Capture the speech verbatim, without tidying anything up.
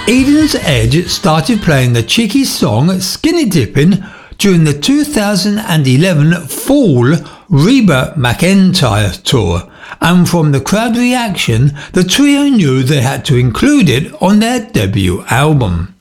Eden's Edge started playing the cheeky song Skinny Dipping during the two thousand eleven fall Reba McEntire tour, and from the crowd reaction, the trio knew they had to include it on their debut album.